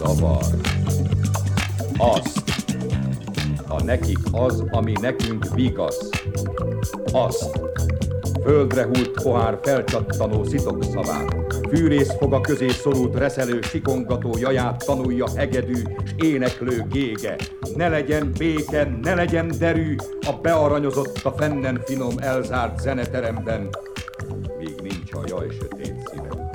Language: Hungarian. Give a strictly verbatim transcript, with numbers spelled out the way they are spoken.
zavar. Azt, ha nekik az, ami nekünk vigasz. Azt, földre hult pohár felcsattanó szitokszavát, fűrészfoga közé szorult reszelő sikongató jaját tanulja hegedű s éneklő gége. Ne legyen béke, ne legyen derű, a bearanyozott a fennen finom elzárt zeneteremben, míg nincs a jaj sötét szíve.